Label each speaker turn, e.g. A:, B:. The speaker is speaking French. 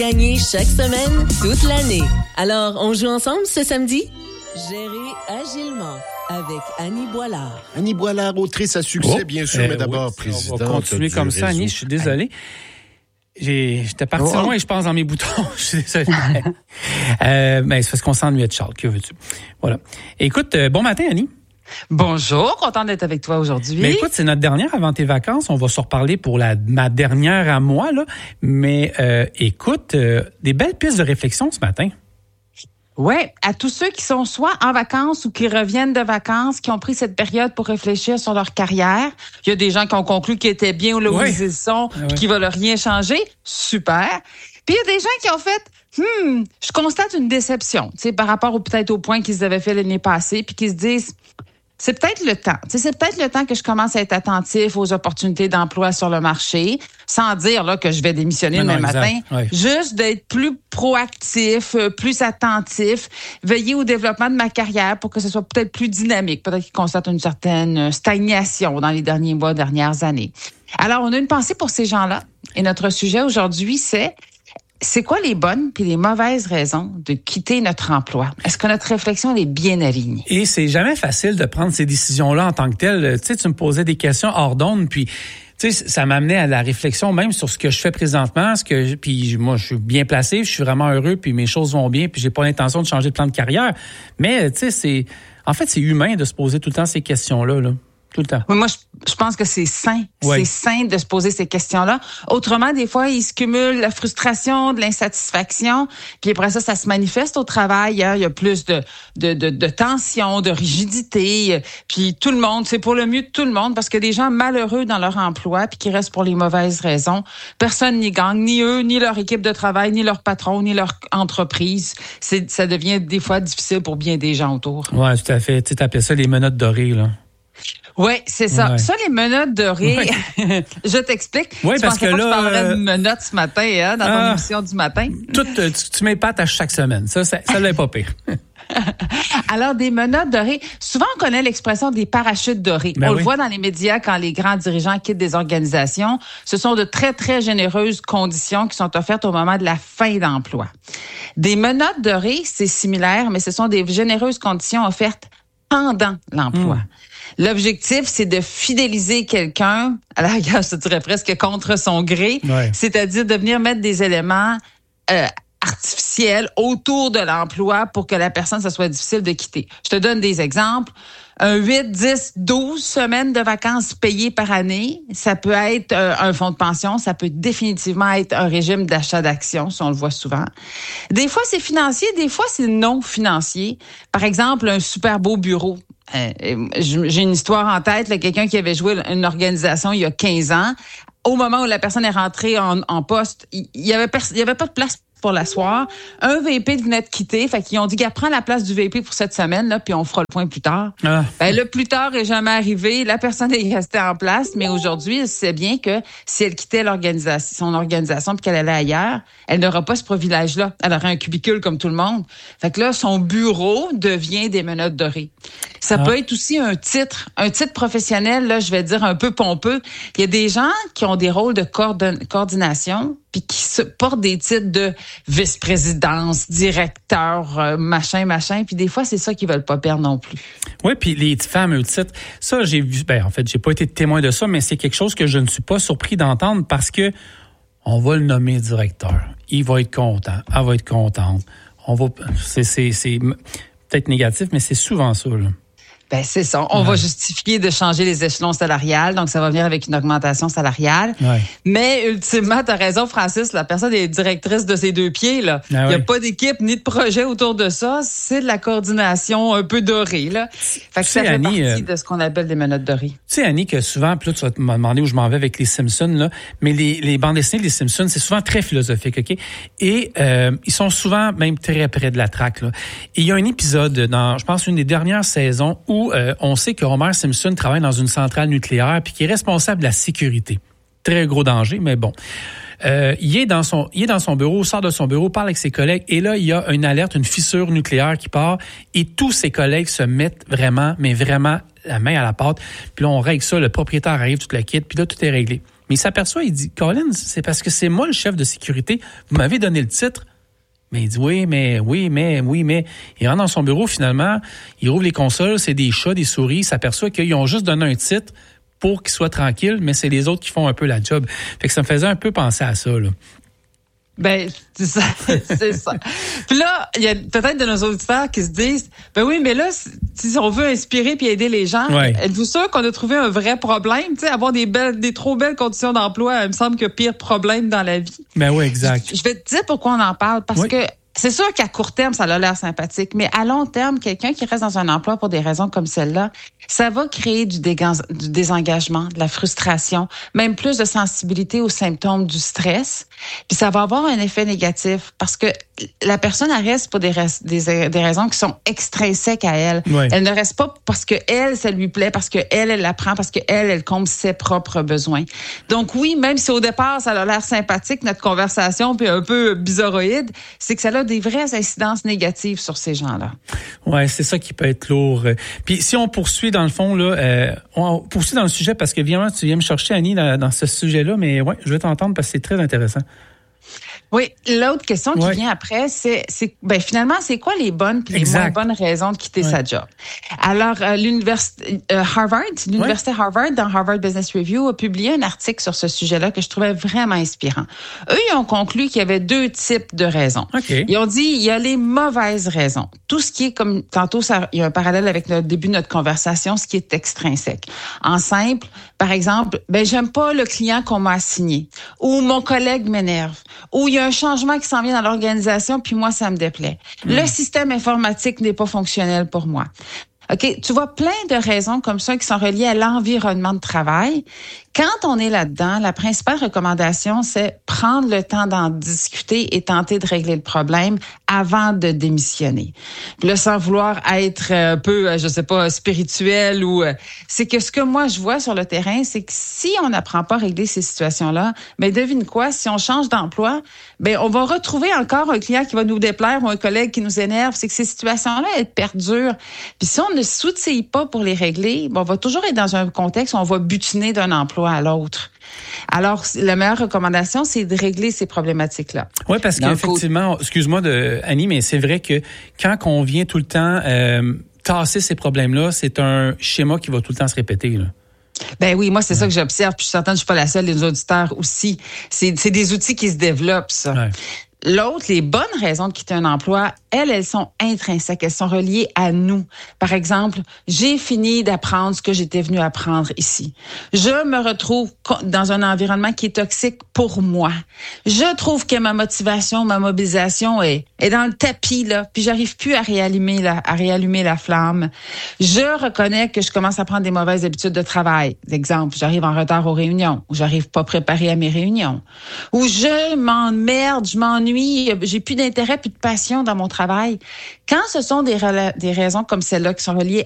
A: Gagner chaque semaine, toute l'année. Alors, on joue ensemble ce samedi? Gérer agilement avec Annie Boilard.
B: Annie Boilard, autrice à succès, bien sûr, mais d'abord présidente.
C: On va continuer comme ça, Annie, je suis désolé. J'étais parti loin, je pense, dans mes boutons. Je suis désolé. Mais c'est parce qu'on s'ennuyait de Charles. Que veux-tu? Voilà. Écoute, bon matin, Annie.
D: Bonjour, content d'être avec toi aujourd'hui.
C: Mais écoute, c'est notre dernière avant tes vacances. On va se reparler pour ma dernière à moi, là. Mais écoute, des belles pistes de réflexion ce matin.
D: Oui, à tous ceux qui sont soit en vacances ou qui reviennent de vacances, qui ont pris cette période pour réfléchir sur leur carrière. Il y a des gens qui ont conclu qu'ils étaient bien là où ils sont, qui ne veulent rien changer. Super. Puis il y a des gens qui ont fait je constate une déception, tu sais, par rapport peut-être au point qu'ils avaient fait l'année passée, puis qui se disent c'est peut-être le temps. Tu sais, c'est peut-être le temps que je commence à être attentif aux opportunités d'emploi sur le marché, sans dire là que je vais démissionner demain matin. Ouais. Juste d'être plus proactif, plus attentif, veiller au développement de ma carrière pour que ce soit peut-être plus dynamique. Peut-être qu'ils constatent une certaine stagnation dans les derniers mois, dernières années. Alors, on a une pensée pour ces gens-là. Et notre sujet aujourd'hui, c'est quoi les bonnes puis les mauvaises raisons de quitter notre emploi? Est-ce que notre réflexion elle est bien alignée? Et c'est jamais facile de prendre ces décisions-là en tant que telles. Tu sais, tu me posais des questions hors d'onde, puis tu sais, ça m'amenait à la réflexion même sur ce que je fais présentement, puis moi, je suis bien placé, je suis vraiment heureux, puis mes choses vont bien, puis j'ai pas l'intention de changer de plan de carrière. Mais tu sais, c'est humain de se poser tout le temps ces questions-là, là. Tout le temps. Oui, moi, je pense que c'est sain. Oui. C'est sain de se poser ces questions-là. Autrement, des fois, il se cumule la frustration, de l'insatisfaction. Puis après ça se manifeste au travail. Hein. Il y a plus de tension, de rigidité. Puis tout le monde, c'est pour le mieux de tout le monde parce que des gens malheureux dans leur emploi puis qui restent pour les mauvaises raisons. Personne n'y gagne, ni eux, ni leur équipe de travail, ni leur patron, ni leur entreprise. Ça devient des fois difficile pour bien des gens autour.
C: Oui, tout à fait. Tu appelles ça les menottes dorées, là.
D: Oui, c'est ça. Ouais. Ça, les menottes dorées, je t'explique.
C: Oui, parce que là...
D: Je parlerais de menottes ce matin, hein, dans ton émission du matin.
C: Tu m'épates à chaque semaine. Ça l'est pas pire.
D: Alors, des menottes dorées. Souvent, on connaît l'expression des parachutes dorés. On le voit dans les médias quand les grands dirigeants quittent des organisations. Ce sont de très, très généreuses conditions qui sont offertes au moment de la fin d'emploi. Des menottes dorées, c'est similaire, mais ce sont des généreuses conditions offertes pendant l'emploi. L'objectif, c'est de fidéliser quelqu'un, à la rigueur, je te dirais presque contre son gré, c'est-à-dire de venir mettre des éléments artificiels autour de l'emploi pour que la personne, ça soit difficile de quitter. Je te donne des exemples. 8, 10, 12 semaines de vacances payées par année. Ça peut être un fonds de pension. Ça peut définitivement être un régime d'achat d'actions, si on le voit souvent. Des fois, c'est financier. Des fois, c'est non financier. Par exemple, un super beau bureau. J'ai une histoire en tête, là, quelqu'un qui avait joué une organisation il y a 15 ans. Au moment où la personne est rentrée en poste, il y avait pas de place pour l'asseoir. Un VP venait de quitter, fait qu'ils ont dit qu'elle prend la place du VP pour cette semaine, là, puis on fera le point plus tard. Le plus tard est jamais arrivé. La personne est restée en place, mais aujourd'hui, elle sait bien que si elle quittait son organisation puis qu'elle allait ailleurs, elle n'aura pas ce privilège-là. Elle aurait un cubicule comme tout le monde. Fait que là, son bureau devient des menottes dorées. Ça peut être aussi un titre professionnel, là, je vais dire un peu pompeux. Il y a des gens qui ont des rôles de coordination puis qui se portent des titres de vice-présidence, directeur, machin, puis des fois, c'est ça qu'ils veulent pas perdre non plus.
C: Oui, puis les fameux titres, ça, j'ai vu, en fait, j'ai pas été témoin de ça, mais c'est quelque chose que je ne suis pas surpris d'entendre parce que on va le nommer directeur. Il va être content, elle va être contente. C'est peut-être négatif, mais c'est souvent ça, là.
D: Ben, c'est ça. On va justifier de changer les échelons salariales. Donc, ça va venir avec une augmentation salariale. Mais, ultimement, t'as raison, Francis. La personne est directrice de ses deux pieds, là. Il n'y a pas d'équipe ni de projet autour de ça. C'est de la coordination un peu dorée, là. Fait que ça fait partie de ce qu'on appelle des menottes dorées. Tu
C: sais, Annie, que souvent, puis là, tu vas me demander où je m'en vais avec les Simpsons, là. Mais les bandes dessinées des Simpsons, c'est souvent très philosophique, OK? Et, ils sont souvent même très près de la traque, là. Et il y a un épisode dans, je pense, une des dernières saisons où on sait que Homer Simpson travaille dans une centrale nucléaire puis qui est responsable de la sécurité. Très gros danger, mais bon. Il est dans son bureau, sort de son bureau, parle avec ses collègues et là, il y a une alerte, une fissure nucléaire qui part et tous ses collègues se mettent vraiment la main à la pâte. Puis là, on règle ça, le propriétaire arrive, tout le kit, puis là, tout est réglé. Mais il s'aperçoit, il dit, Colin, c'est parce que c'est moi le chef de sécurité. Vous m'avez donné le titre. Mais il dit, oui, mais. Il rentre dans son bureau, finalement, il ouvre les consoles, c'est des chats, des souris. Il s'aperçoit qu'ils ont juste donné un titre pour qu'il soit tranquille, mais c'est les autres qui font un peu la job. Fait que ça me faisait un peu penser à ça, là.
D: Ben, c'est ça, c'est ça. Puis là, il y a peut-être de nos auditeurs qui se disent, ben oui, mais là, si on veut inspirer puis aider les gens, êtes-vous sûr qu'on a trouvé un vrai problème? Tu sais, avoir des trop belles conditions d'emploi, il me semble que pire problème dans la vie.
C: Ben oui, exact.
D: Je vais te dire pourquoi on en parle, parce que c'est sûr qu'à court terme, ça a l'air sympathique, mais à long terme, quelqu'un qui reste dans un emploi pour des raisons comme celle-là, ça va créer du désengagement, de la frustration, même plus de sensibilité aux symptômes du stress. Puis ça va avoir un effet négatif parce que la personne elle reste pour des raisons qui sont extrinsèques à elle. Ouais. Elle ne reste pas parce que elle, ça lui plaît, parce que elle apprend, parce que elle comble ses propres besoins. Donc oui, même si au départ, ça a l'air sympathique, notre conversation, puis un peu bizarroïde, c'est que ça a des vraies incidences négatives sur ces gens-là.
C: Ouais, c'est ça qui peut être lourd. Puis si on poursuit dans le fond, là, on poursuit dans le sujet parce que évidemment, tu viens me chercher, Annie, dans ce sujet-là, mais ouais, je vais t'entendre parce que c'est très intéressant.
D: Oui, l'autre question qui vient après, c'est finalement, c'est quoi les bonnes et les moins bonnes raisons de quitter sa job? Alors, l'université Harvard, dans Harvard Business Review, a publié un article sur ce sujet-là que je trouvais vraiment inspirant. Eux, ils ont conclu qu'il y avait 2 types de raisons. Okay. Ils ont dit, il y a les mauvaises raisons. Tout ce qui est comme, tantôt, il y a un parallèle avec le début de notre conversation, ce qui est extrinsèque. En simple, par exemple, j'aime pas le client qu'on m'a assigné, ou mon collègue m'énerve, ou il y a un changement qui s'en vient dans l'organisation, puis moi, ça me déplaît. Le système informatique n'est pas fonctionnel pour moi. OK, tu vois plein de raisons comme ça qui sont reliées à l'environnement de travail. Quand on est là-dedans, la principale recommandation, c'est prendre le temps d'en discuter et tenter de régler le problème avant de démissionner. Puis là, sans vouloir être un peu, je sais pas, spirituel ou... c'est que ce que moi, je vois sur le terrain, c'est que si on n'apprend pas à régler ces situations-là, devine quoi, si on change d'emploi, on va retrouver encore un client qui va nous déplaire ou un collègue qui nous énerve. C'est que ces situations-là, elles perdurent. Puis si on ne s'outille pas pour les régler, on va toujours être dans un contexte où on va butiner d'un emploi à l'autre. Alors, la meilleure recommandation, c'est de régler ces problématiques-là.
C: Oui, parce qu'effectivement, excuse-moi Annie, mais c'est vrai que quand on vient tout le temps tasser ces problèmes-là, c'est un schéma qui va tout le temps se répéter, là.
D: Ben oui, moi, c'est ça que j'observe, puis je suis certaine que je suis pas la seule, les auditeurs aussi. C'est des outils qui se développent, ça. Ouais. L'autre, les bonnes raisons de quitter un emploi, elles sont intrinsèques, elles sont reliées à nous. Par exemple, j'ai fini d'apprendre ce que j'étais venu apprendre ici. Je me retrouve dans un environnement qui est toxique pour moi. Je trouve que ma motivation, ma mobilisation est dans le tapis, là, puis j'arrive plus à réallumer la flamme. Je reconnais que je commence à prendre des mauvaises habitudes de travail. Exemple, j'arrive en retard aux réunions, ou j'arrive pas préparé à mes réunions, ou je m'emmerde, je m'ennuie, j'ai plus d'intérêt, plus de passion dans mon travail. Quand ce sont des raisons comme celle-là qui sont reliées